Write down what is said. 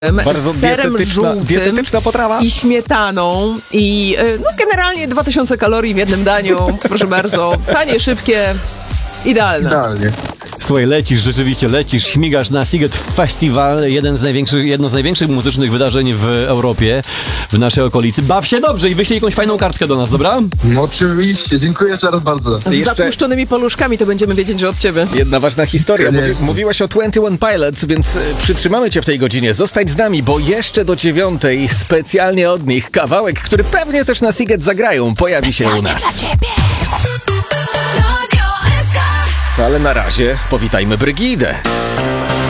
Bardzo z serem żółtym dietetyczna potrawa. i śmietaną i generalnie 2000 kalorii w jednym daniu. Proszę bardzo, tanie, szybkie, idealne. Idealnie. Słuchaj, rzeczywiście lecisz, śmigasz na Sziget Festival, jedno z największych muzycznych wydarzeń w Europie, w naszej okolicy. Baw się dobrze i wyślij jakąś fajną kartkę do nas, dobra? No oczywiście, dziękuję jeszcze raz bardzo. Z zatłuszczonymi paluszkami to będziemy wiedzieć, że od ciebie. Jedna ważna historia. Koniecznie. Mówiłaś o 21 Pilots, więc przytrzymamy cię w tej godzinie. Zostań z nami, bo jeszcze do 9 specjalnie od nich kawałek, który pewnie też na Sziget zagrają, pojawi się u nas. Dla ciebie. Ale na razie powitajmy Brygidę.